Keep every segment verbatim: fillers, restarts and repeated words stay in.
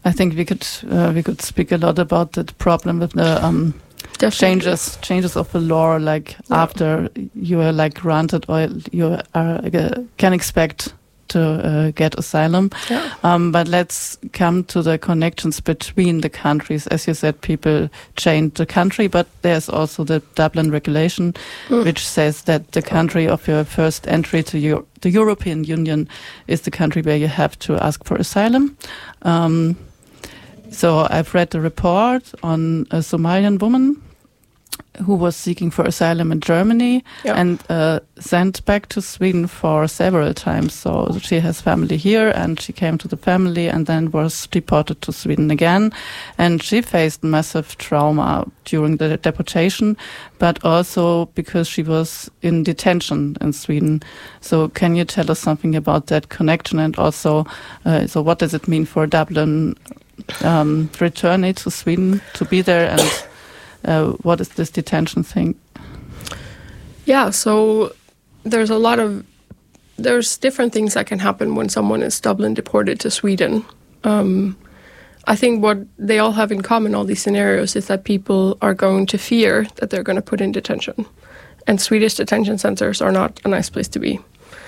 I think we could uh, we could speak a lot about the problem with the um, changes changes of the law, like yeah. after you are like granted or you are uh, can expect to uh, get asylum. Yeah. Um, but let's come to the connections between the countries. As you said, people change the country, but there's also the Dublin regulation, mm. which says that the country of your first entry to Euro- the European Union is the country where you have to ask for asylum. Um, so I've read the report on a Somalian woman who was seeking for asylum in Germany yeah. and uh, sent back to Sweden for several times. So she has family here, and she came to the family and then was deported to Sweden again. And she faced massive trauma during the deportation, but also because she was in detention in Sweden. So can you tell us something about that connection? And also, uh, so what does it mean for Dublin um, returning to Sweden to be there, and Uh, what is this detention thing? Yeah, so there's a lot of, there's different things that can happen when someone is Dublin deported to Sweden. Um, I think what they all have in common, all these scenarios, is that people are going to fear that they're going to put in detention. And Swedish detention centers are not a nice place to be.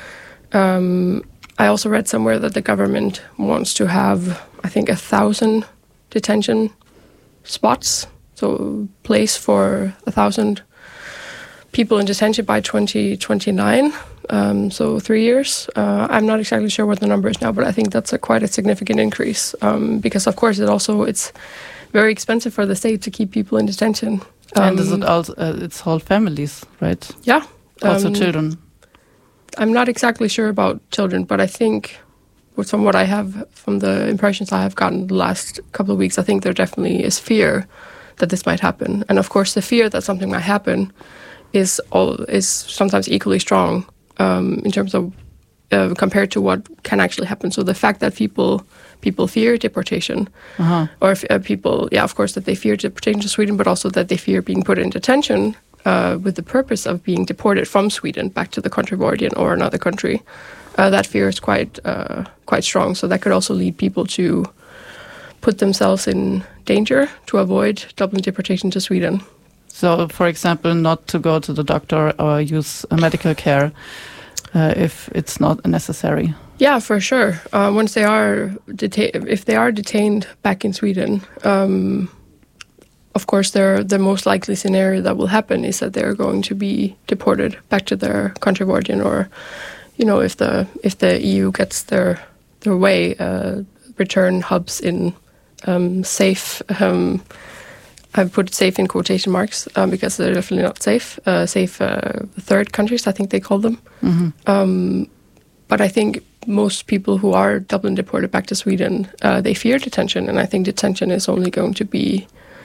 Um, I also read somewhere that the government wants to have, I think, a thousand detention spots. So place for a thousand people in detention by twenty twenty-nine, um, so three years. Uh, I'm not exactly sure what the number is now, but I think that's a quite a significant increase um, because, of course, it also it's very expensive for the state to keep people in detention. Um, and is it also uh, it's whole families, right? Yeah, also um, children. I'm not exactly sure about children, but I think from what I have, from the impressions I have gotten the last couple of weeks, I think there definitely is fear that this might happen. And of course, the fear that something might happen is all, is sometimes equally strong um, in terms of uh, compared to what can actually happen. So the fact that people people fear deportation, uh-huh. or if, uh, people, yeah, of course, that they fear deportation to Sweden, but also that they fear being put in detention uh, with the purpose of being deported from Sweden back to the country of origin or another country. Uh, that fear is quite uh, quite strong. So that could also lead people to put themselves in danger to avoid Dublin deportation to Sweden. So, for example, not to go to the doctor or use a medical care uh, if it's not necessary. Yeah, for sure. Uh, once they are deta- if they are detained back in Sweden, um, of course, the most likely scenario that will happen is that they're going to be deported back to their country of origin, or, you know, if the if the E U gets their their way, uh, return hubs in Um, safe, um, I've put safe in quotation marks um, because they're definitely not safe, uh, safe uh, third countries, I think they call them. Mm-hmm. Um, but I think most people who are Dublin deported back to Sweden, uh, they fear detention, and I think detention is only going to be,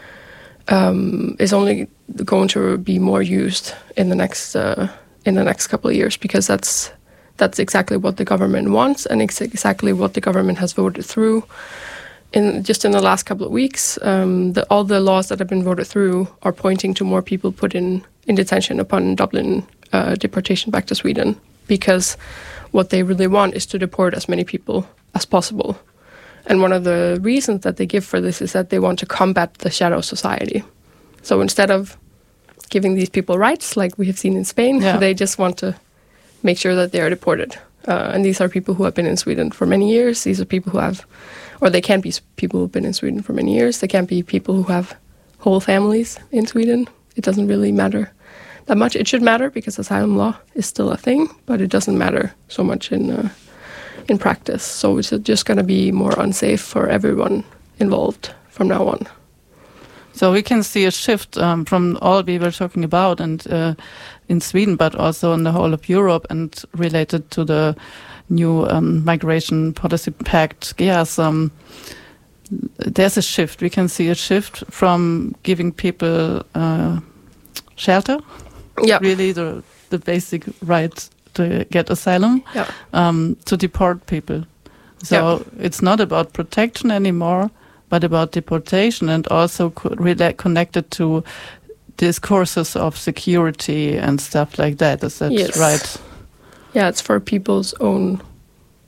um, is only going to be more used in the next, uh, in the next couple of years, because that's, that's exactly what the government wants, and it's exactly what the government has voted through. In just in the last couple of weeks, um, the, all the laws that have been voted through are pointing to more people put in, in detention upon Dublin uh, deportation back to Sweden, because what they really want is to deport as many people as possible. And one of the reasons that they give for this is that they want to combat the shadow society. So instead of giving these people rights, like we have seen in Spain, yeah. they just want to make sure that they are deported. Uh, and these are people who have been in Sweden for many years. These are people who have... Or they can't be people who've been in Sweden for many years. They can't be people who have whole families in Sweden. It doesn't really matter that much. It should matter because asylum law is still a thing, but it doesn't matter so much in uh, in practice. So it's just going to be more unsafe for everyone involved from now on. So we can see a shift um, from all we were talking about, and uh, in Sweden, but also in the whole of Europe, and related to the new um, migration policy pact. Yes, um, there's a shift. We can see a shift from giving people uh, shelter, yeah. really the the basic right to get asylum, yeah. um, to deport people. So yeah. it's not about protection anymore, but about deportation, and also co- really connected to discourses of security and stuff like that. Is that yes. right? Yeah, it's for people's own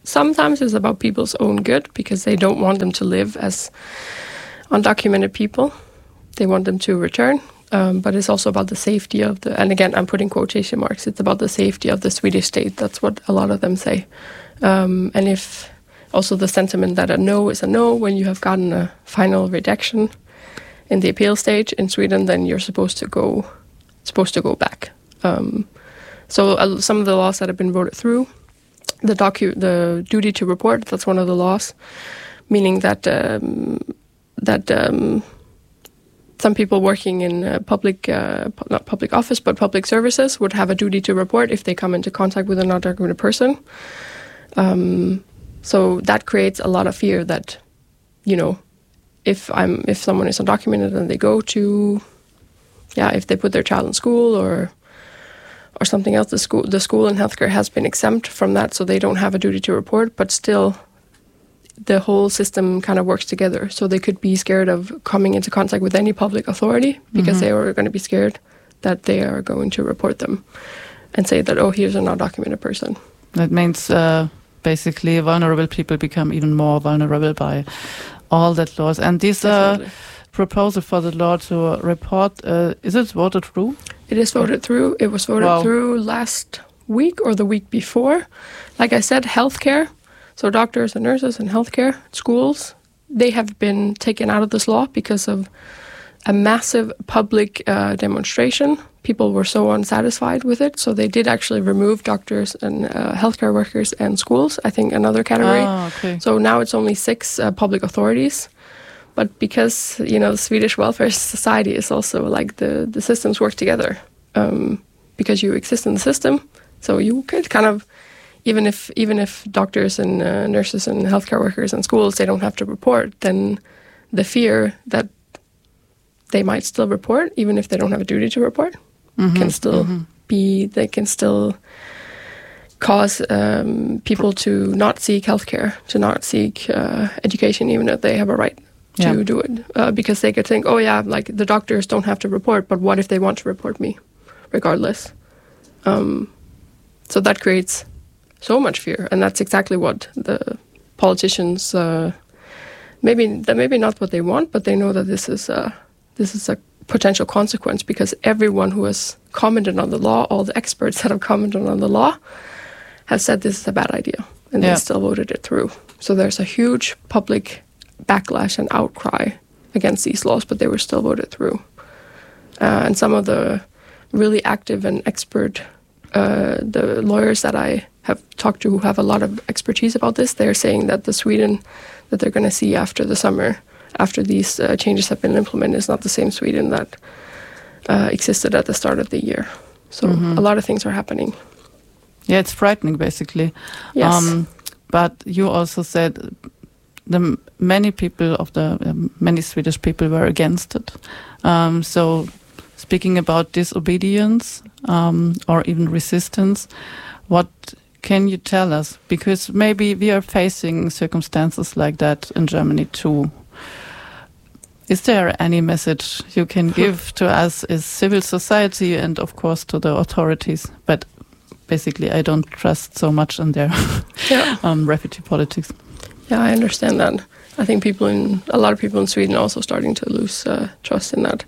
sometimes it's about people's own good because they don't want them to live as undocumented people. They want them to return. Um, but it's also about the safety of the, and again, I'm putting quotation marks, it's about the safety of the Swedish state. That's what a lot of them say. Um, and if also the sentiment that a no is a no, when you have gotten a final rejection in the appeal stage in Sweden, then you're supposed to go, supposed to go back. Um, so uh, some of the laws that have been voted through, the docu, the duty to report, that's one of the laws, meaning that um, that um, some people working in uh, public, uh, not public office, but public services would have a duty to report if they come into contact with an undocumented person. Um, so that creates a lot of fear that, you know, if I'm if someone is undocumented and they go to, yeah, if they put their child in school or or something else, the school the school and healthcare has been exempt from that, so they don't have a duty to report, but still the whole system kind of works together. So they could be scared of coming into contact with any public authority because mm-hmm. they are going to be scared that they are going to report them and say that, oh, here's an undocumented person. That means uh, basically vulnerable people become even more vulnerable by all that laws. And this uh, proposal for the law to report, uh, is it voted through? It is voted through. It was voted wow. through last week or the week before. Like I said, healthcare, so doctors and nurses and healthcare, schools, they have been taken out of this law because of a massive public uh, demonstration. People were so unsatisfied with it, so they did actually remove doctors and uh, healthcare workers and schools, I think another category. Oh, okay. So now it's only six uh, public authorities. But because, you know, the Swedish welfare society is also like the, the systems work together um, because you exist in the system. So you could kind of, even if even if doctors and uh, nurses and healthcare workers and schools, they don't have to report, then the fear that they might still report, even if they don't have a duty to report, mm-hmm. can still mm-hmm. be, they can still cause um, people to not seek healthcare, to not seek uh, education, even if they have a right to yeah. do it, uh, because they could think, oh yeah, like the doctors don't have to report, but what if they want to report me, regardless? Um, so that creates so much fear, and that's exactly what the politicians, uh, maybe that maybe not what they want, but they know that this is a, this is a potential consequence because everyone who has commented on the law, all the experts that have commented on the law, have said this is a bad idea, and yeah. they still voted it through. So there's a huge public backlash and outcry against these laws, but they were still voted through. Uh, and some of the really active and expert, uh, the lawyers that I have talked to who have a lot of expertise about this, they're saying that the Sweden that they're going to see after the summer, after these uh, changes have been implemented, is not the same Sweden that uh, existed at the start of the year. So mm-hmm. a lot of things are happening. Yeah, it's frightening, basically. Yes. Um, but you also said the many people of the um, many Swedish people were against it. Um, so, speaking about disobedience um, or even resistance, what can you tell us? Because maybe we are facing circumstances like that in Germany too. Is there any message you can give to us as civil society and, of course, to the authorities? But basically, I don't trust so much in their yeah. um, refugee politics. Yeah, I understand that. I think people in a lot of people in Sweden are also starting to lose uh, trust in that.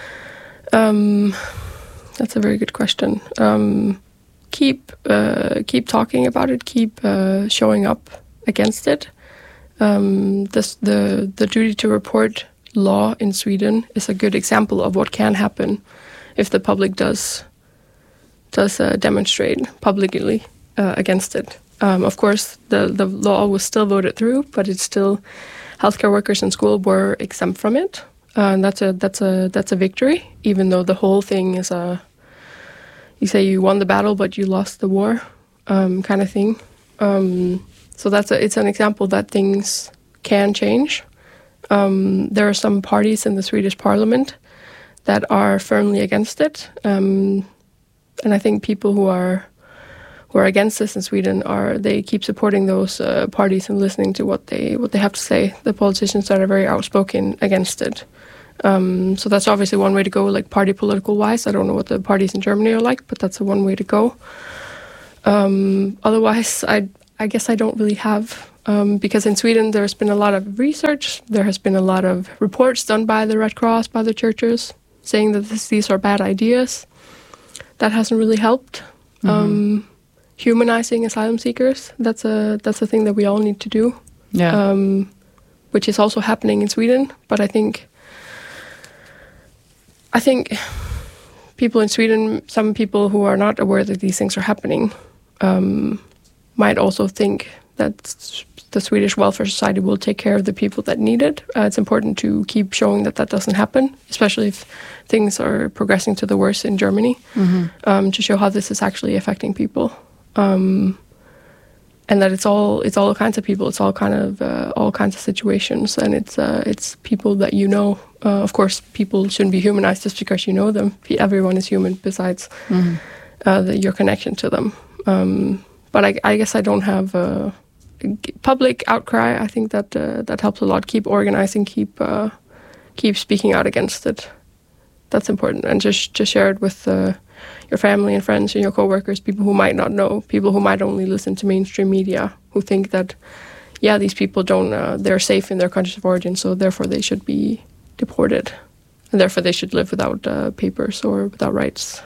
Um, that's a very good question. Um, keep uh, keep talking about it. Keep uh, showing up against it. Um, this, the the duty to report law in Sweden is a good example of what can happen if the public does does uh, demonstrate publicly uh, against it. Um, of course, the, the law was still voted through, but it's still healthcare workers in school were exempt from it, uh, and that's a that's a that's a victory. Even though the whole thing is a, you say you won the battle, but you lost the war, um, kind of thing. Um, so that's a, it's an example that things can change. Um, there are some parties in the Swedish Parliament that are firmly against it, um, and I think people who are who are against this in Sweden are they keep supporting those uh, parties and listening to what they what they have to say. The politicians that are very outspoken against it. Um, so that's obviously one way to go, like party political wise. I don't know what the parties in Germany are like, but that's a one way to go. Um, otherwise, I I guess I don't really have, um, because in Sweden there's been a lot of research, there has been a lot of reports done by the Red Cross, by the churches, saying that this, these are bad ideas. That hasn't really helped. Mm-hmm. Um, humanizing asylum seekers, that's a that's a thing that we all need to do, yeah. um, which is also happening in Sweden. But I think, I think people in Sweden, some people who are not aware that these things are happening, um, might also think that the Swedish welfare society will take care of the people that need it. Uh, it's important to keep showing that that doesn't happen, especially if things are progressing to the worse in Germany, mm-hmm. um, to show how this is actually affecting people. Um, and that it's all it's all kinds of people, it's all kind of uh, all kinds of situations, and it's uh, it's people that you know. Uh, of course, people shouldn't be humanized just because you know them. Everyone is human, besides mm-hmm. uh, the, your connection to them. Um, but I, I guess I don't have a public outcry. I think that uh, that helps a lot. Keep organizing, keep uh, keep speaking out against it. That's important, and just just share it with uh, your family and friends and your coworkers, people who might not know, people who might only listen to mainstream media, who think that, yeah, these people don't, uh, they're safe in their countries of origin, so therefore they should be deported, and therefore they should live without uh, papers or without rights.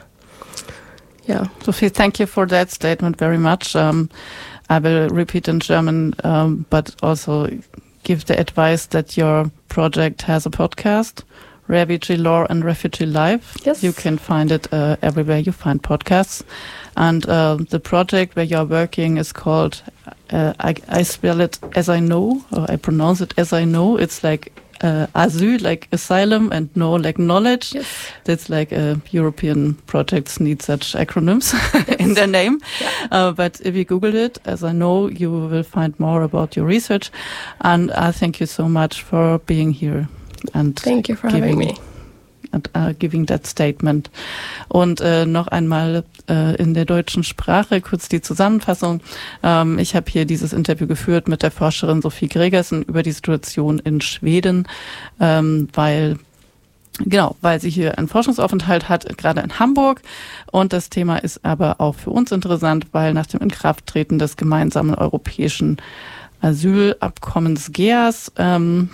Yeah. Sophie, thank you for that statement very much. Um, I will repeat in German, um, but also give the advice that your project has a podcast, Refugee Law and Refugee Life. Yes. You can find it uh, everywhere you find podcasts. And uh, the project where you're working is called, uh, I, I spell it as I know, or I pronounce it as I know. It's like uh, asyl, like asylum, and know, like knowledge. Yes. That's like uh, European projects need such acronyms yes. in their name. Yeah. Uh, but if you Google it, as I know, you will find more about your research. And I thank you so much for being here. And thank you for having me. And uh, giving that statement. Und äh, noch einmal äh, in der deutschen Sprache kurz die Zusammenfassung. Ähm, ich habe hier dieses Interview geführt mit der Forscherin Sophie Gregersen über die Situation in Schweden, ähm, weil Genau, weil sie hier einen Forschungsaufenthalt hat, gerade in Hamburg. Und das Thema ist aber auch für uns interessant, weil nach dem Inkrafttreten des gemeinsamen europäischen Asylabkommens G E A S ähm,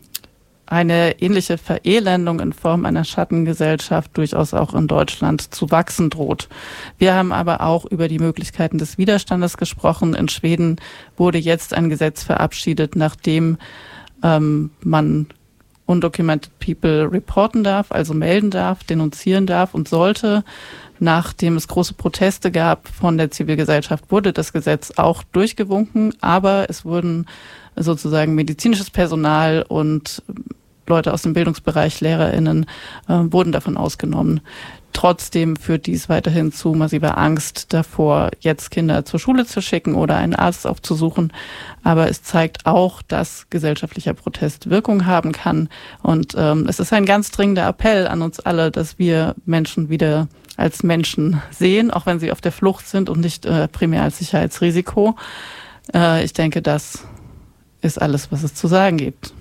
eine ähnliche Verelendung in Form einer Schattengesellschaft durchaus auch in Deutschland zu wachsen droht. Wir haben aber auch über die Möglichkeiten des Widerstandes gesprochen. In Schweden wurde jetzt ein Gesetz verabschiedet, nachdem ähm, man undocumented people reporten darf, also melden darf, denunzieren darf und sollte. Nachdem es große Proteste gab von der Zivilgesellschaft, wurde das Gesetz auch durchgewunken, aber es wurden sozusagen medizinisches Personal und Leute aus dem Bildungsbereich, LehrerInnen, äh, wurden davon ausgenommen. Trotzdem führt dies weiterhin zu massiver Angst davor, jetzt Kinder zur Schule zu schicken oder einen Arzt aufzusuchen. Aber es zeigt auch, dass gesellschaftlicher Protest Wirkung haben kann. Und ähm, es ist ein ganz dringender Appell an uns alle, dass wir Menschen wieder als Menschen sehen, auch wenn sie auf der Flucht sind und nicht äh, primär als Sicherheitsrisiko. Äh, ich denke, das ist alles, was es zu sagen gibt.